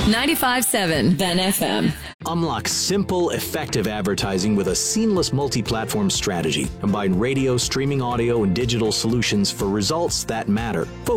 95.7 Then FM. Unlock simple, effective advertising with a seamless multi-platform strategy. Combine radio, streaming audio, and digital solutions for results that matter.